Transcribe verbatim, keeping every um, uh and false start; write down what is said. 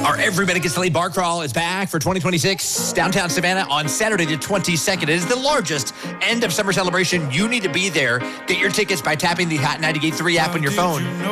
Our Everybody Gets to Lay Bar Crawl is back for twenty twenty-six downtown Savannah on Saturday the twenty-second. It is the largest end of summer celebration. You need to be there. Get your tickets by tapping the Hot ninety-eight point three app on your phone.